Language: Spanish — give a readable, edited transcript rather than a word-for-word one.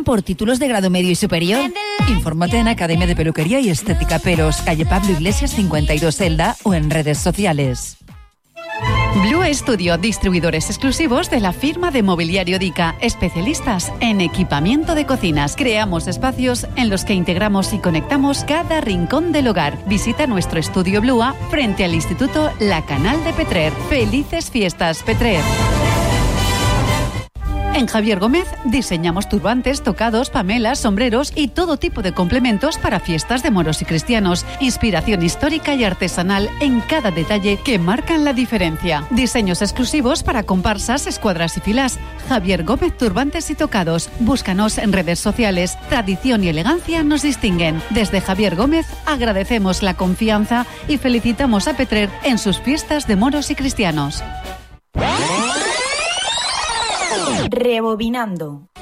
por títulos de grado medio y superior. Infórmate en Academia de Peluquería y Estética Peros, calle Pablo Iglesias 52 Elda, o en redes sociales. Blue Studio, distribuidores exclusivos de la firma de mobiliario Dica, especialistas en equipamiento de cocinas. Creamos espacios en los que integramos y conectamos cada rincón del hogar. Visita nuestro estudio Blua frente al Instituto La Canal de Petrer. ¡Felices fiestas, Petrer! En Javier Gómez diseñamos turbantes, tocados, pamelas, sombreros y todo tipo de complementos para fiestas de moros y cristianos. Inspiración histórica y artesanal en cada detalle que marcan la diferencia. Diseños exclusivos para comparsas, escuadras y filas. Javier Gómez Turbantes y Tocados. Búscanos en redes sociales. Tradición y elegancia nos distinguen. Desde Javier Gómez agradecemos la confianza y felicitamos a Petrer en sus fiestas de moros y cristianos. Rebobinando.